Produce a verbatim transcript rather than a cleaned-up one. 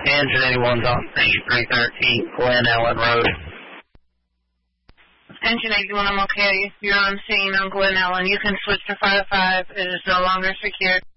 Engine eighty-one's on three thirteen Glen Ellen Road. Engine eighty-one, I'm okay. You're on scene on Glen Ellen. You can switch to five five. It is no longer secured.